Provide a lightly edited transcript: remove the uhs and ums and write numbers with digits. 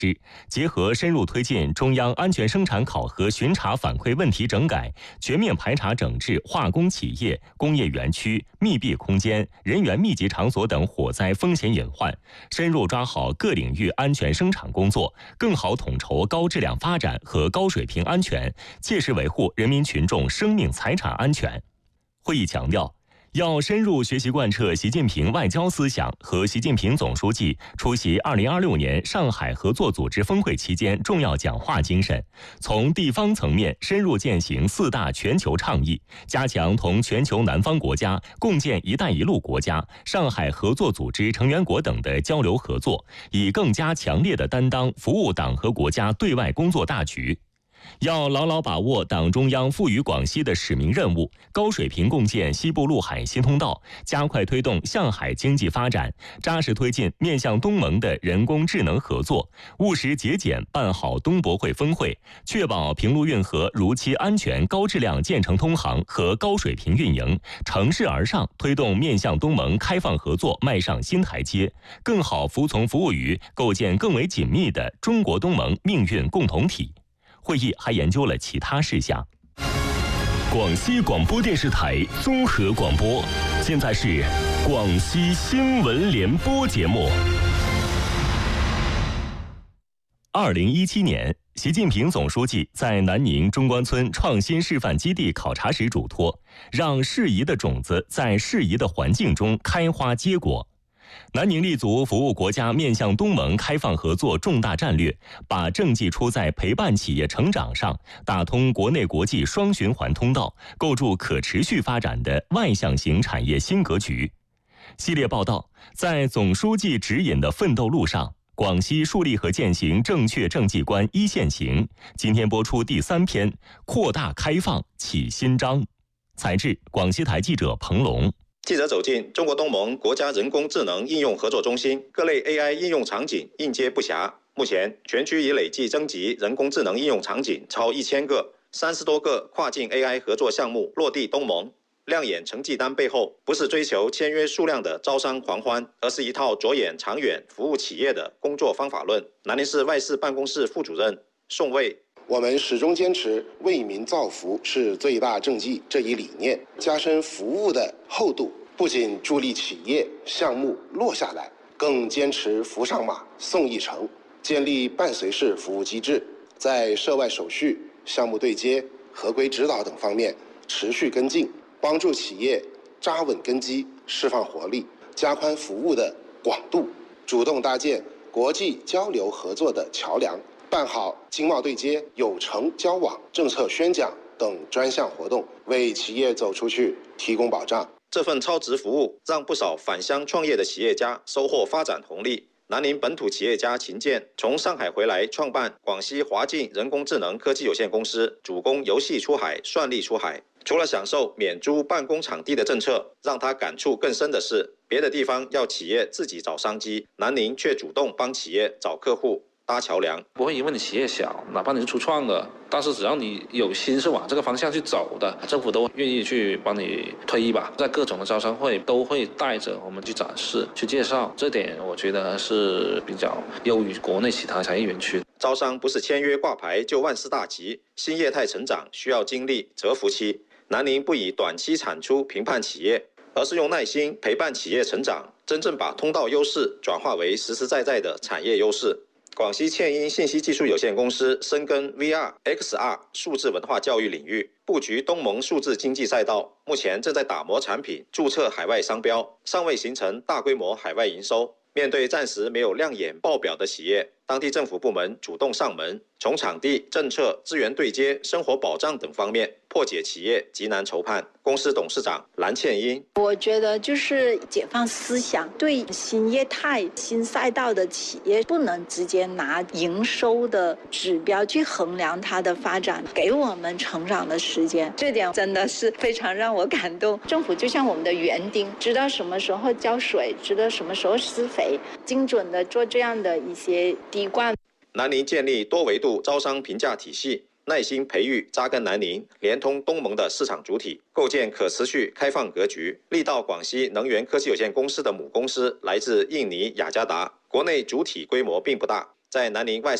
结合深入推进中央安全生产考核巡查反馈问题整改，全面排查整治化工企业、工业园区、密闭空间、人员密集场所等火灾风险隐患，深入抓好各领域安全生产工作，更好统筹高质量发展和高水平安全，切实维护人民群众生命财产安全。会议强调，要深入学习贯彻习近平外交思想和习近平总书记出席2026年上海合作组织峰会期间重要讲话精神，从地方层面深入践行4大全球倡议，加强同全球南方国家共建“一带一路”国家、上海合作组织成员国等的交流合作，以更加强烈的担当服务党和国家对外工作大局。要牢牢把握党中央赋予广西的使命任务，高水平共建西部陆海新通道，加快推动向海经济发展，扎实推进面向东盟的人工智能合作，务实节俭办好东博会峰会，确保平陆运河如期安全高质量建成通航和高水平运营，乘势而上，推动面向东盟开放合作迈上新台阶，更好服从服务于构建更为紧密的中国东盟命运共同体。会议还研究了其他事项。广西广播电视台综合广播，现在是广西新闻联播节目。2017年，习近平总书记在南宁中关村创新示范基地考察时嘱托，让适宜的种子在适宜的环境中开花结果。南宁立足服务国家面向东盟开放合作重大战略，把政绩出在陪伴企业成长上，打通国内国际双循环通道，构筑可持续发展的外向型产业新格局。系列报道在总书记指引的奋斗路上，广西树立和践行正确政绩观一线行。今天播出第3篇，扩大开放启新章。采制广西台记者彭龙。 记者走进中国东盟国家人工智能应用合作中心，各类 AI 应用场景应接不暇。目前，全区已累计征集人工智能应用场景超1000个，30多个跨境 AI 合作项目落地东盟。亮眼成绩单背后，不是追求签约数量的招商狂欢，而是一套着眼长远服务企业的工作方法论。南宁市外事办公室副主任宋卫。 我们始终坚持为民造福是最大政绩这一理念，加深服务的厚度，不仅助力企业项目落下来，更坚持扶上马送一程，建立伴随式服务机制，在涉外手续、项目对接、合规指导等方面持续跟进，帮助企业扎稳根基，释放活力，加宽服务的广度，主动搭建国际交流合作的桥梁，办好经贸对接、有成交往、政策宣讲等专项活动，为企业走出去提供保障。 这份超值服务让不少返乡创业的企业家收获发展红利。南宁本土企业家秦健从上海回来，创办广西华进人工智能科技有限公司，主攻游戏出海、算力出海。除了享受免租办公场地的政策，让他感触更深的是，别的地方要企业自己找商机，南宁却主动帮企业找客户、搭桥梁。 不会因为你企业小，哪怕你是初创的，但是只要你有心是往这个方向去走的，政府都愿意去帮你推一把。在各种的招商会都会带着我们去展示、去介绍，这点我觉得是比较优于国内其他产业园区。 招商不是签约挂牌就万事大吉，新业态成长需要经历蛰伏期。南宁不以短期产出评判企业，而是用耐心陪伴企业成长，真正把通道优势转化为实实在在的产业优势。广西倩音信息技术有限公司深耕 VR、XR 数字文化教育领域，布局东盟数字经济赛道，目前正在打磨产品，注册海外商标，尚未形成大规模海外营收。面对暂时没有亮眼报表的企业，当地政府部门主动上门，从场地、政策、资源对接、生活保障等方面破解企业极难筹判。公司董事长蓝倩英， 我觉得就是解放思想，对新业态、新赛道的企业不能直接拿营收的指标去衡量它的发展，给我们成长的时间，这点真的是非常让我感动。政府就像我们的园丁，知道什么时候浇水，知道什么时候施肥，精准的做这样的一些滴灌。 南宁建立多维度招商评价体系，耐心培育扎根南宁，连通东盟的市场主体，构建可持续开放格局。力道广西能源科技有限公司的母公司来自印尼雅加达，国内主体规模并不大， 在南宁外